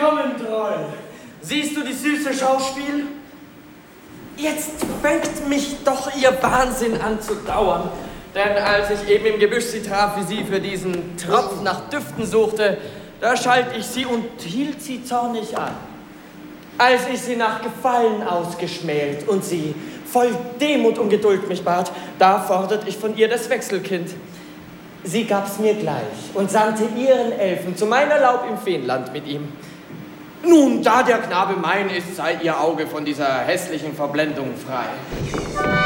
Willkommen, Troll. Siehst du die süße Schauspiel? Jetzt fängt mich doch ihr Wahnsinn an zu dauern. Denn als ich eben im Gebüsch sie traf, wie sie für diesen Tropf nach Düften suchte, da schalt ich sie und hielt sie zornig an. Als ich sie nach Gefallen ausgeschmält und sie voll Demut um Geduld mich bat, da fordert ich von ihr das Wechselkind. Sie gab's mir gleich und sandte ihren Elfen zu meiner Laub im Feenland mit ihm. Nun, da der Knabe mein ist, sei ihr Auge von dieser hässlichen Verblendung frei.